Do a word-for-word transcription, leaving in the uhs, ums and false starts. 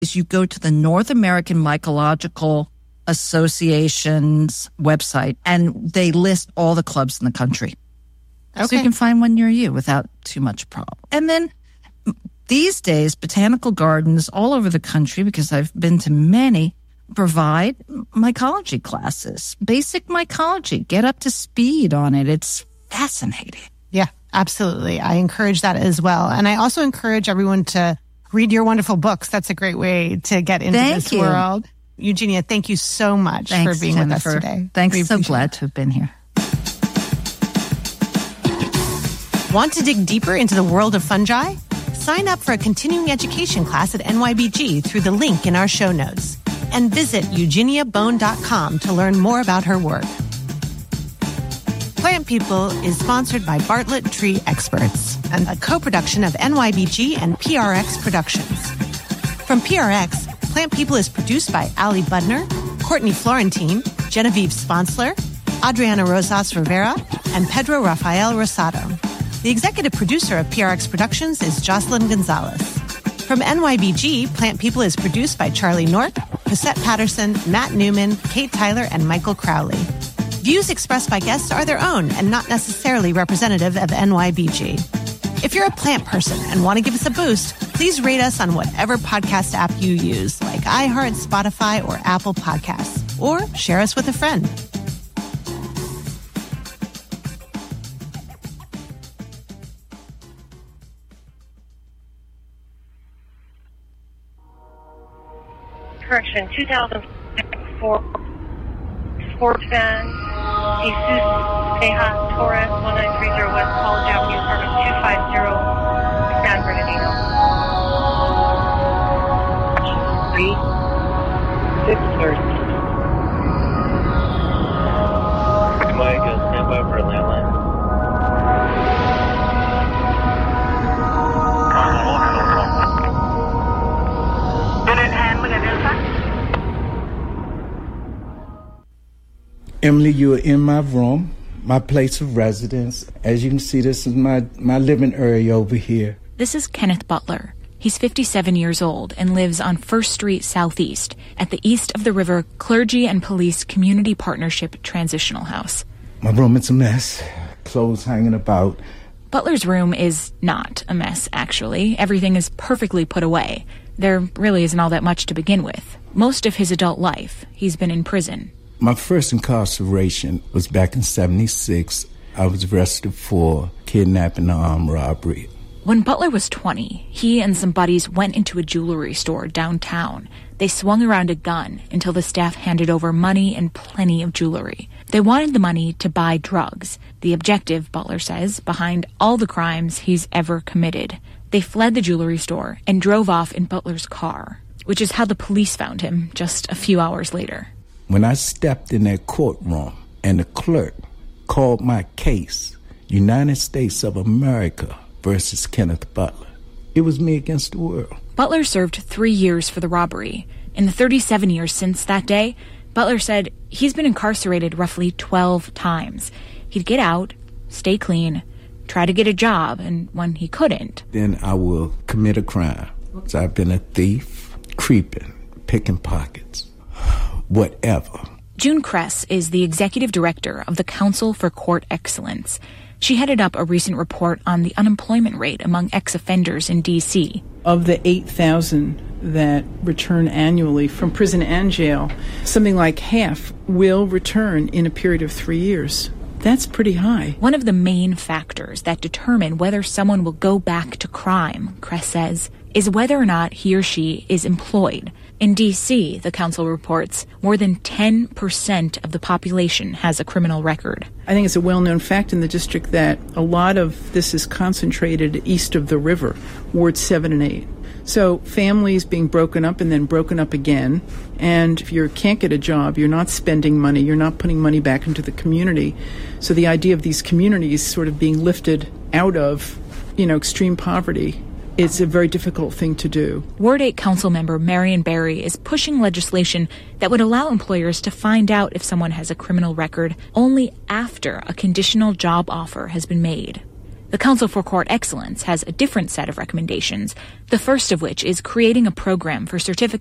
is you go to the North American Mycological Association's website, and they list all the clubs in the country. Okay. So you can find one near you without too much problem. And then these days, botanical gardens all over the country, because I've been to many, provide mycology classes, basic mycology. Get up to speed on it. It's fascinating. Yeah, absolutely. I encourage that as well. And I also encourage everyone to read your wonderful books. That's a great way to get into Thank this you. world. Eugenia, thank you so much Thanks, for being Jennifer. with us today. Thanks. We So glad it. to have been here. Want to dig deeper into the world of fungi? Sign up for a continuing education class at N Y B G through the link in our show notes. And visit eugenia bone dot com to learn more about her work. Plant People is sponsored by Bartlett Tree Experts and a co-production of N Y B G and P R X Productions. From P R X, Plant People is produced by Ali Budner, Courtney Florentine, Genevieve Sponsler, Adriana Rosas Rivera, and Pedro Rafael Rosado. The executive producer of P R X Productions is Jocelyn Gonzalez. From N Y B G, Plant People is produced by Charlie North, Cosette Patterson, Matt Newman, Kate Tyler, and Michael Crowley. Views expressed by guests are their own and not necessarily representative of N Y B G. If you're a plant person and want to give us a boost, please rate us on whatever podcast app you use, like iHeart, Spotify, or Apple Podcasts, or share us with a friend. Correction, two thousand four Sports Van, Jesus Tejas Torres, one nine three zero West College Avenue, apartment two five zero, San Bernardino. three six thirty. Mike, uh, stand by for a landline. Emily, you are in my room, my place of residence. As you can see, this is my, my living area over here. This is Kenneth Butler. He's fifty-seven years old and lives on First Street Southeast at the East of the River Clergy and Police Community Partnership Transitional House. My room is a mess. Clothes hanging about. Butler's room is not a mess, actually. Everything is perfectly put away. There really isn't all that much to begin with. Most of his adult life, he's been in prison. My first incarceration was back in seventy-six. I was arrested for kidnapping and armed robbery. When Butler was twenty, he and some buddies went into a jewelry store downtown. They swung around a gun until the staff handed over money and plenty of jewelry. They wanted the money to buy drugs, the objective, Butler says, behind all the crimes he's ever committed. They fled the jewelry store and drove off in Butler's car, which is how the police found him just a few hours later. When I stepped in that courtroom and the clerk called my case, United States of America versus Kenneth Butler, it was me against the world. Butler served three years for the robbery. In the thirty-seven years since that day, Butler said he's been incarcerated roughly twelve times. He'd get out, stay clean, try to get a job, and when he couldn't, then I will commit a crime. So I've been a thief, creeping, picking pockets. Whatever. June Kress is the executive director of the Council for Court Excellence. She headed up a recent report on the unemployment rate among ex-offenders in D C. Of the eight thousand that return annually from prison and jail, something like half will return in a period of three years. That's pretty high. One of the main factors that determine whether someone will go back to crime, Kress says, is whether or not he or she is employed. In D C, the council reports, more than ten percent of the population has a criminal record. I think it's a well-known fact in the district that a lot of this is concentrated east of the river, wards seven and eight. So families being broken up and then broken up again, and if you can't get a job, you're not spending money, you're not putting money back into the community. So the idea of these communities sort of being lifted out of, you know, extreme poverty, it's a very difficult thing to do. Ward eight council member Marion Barry is pushing legislation that would allow employers to find out if someone has a criminal record only after a conditional job offer has been made. The Council for Court Excellence has a different set of recommendations, the first of which is creating a program for certificate